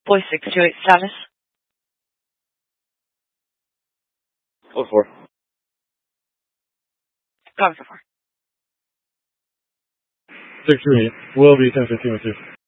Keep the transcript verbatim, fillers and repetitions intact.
Boy six two eight status. Oh four. Gone so far. six two eight. Will be ten fifteen with you.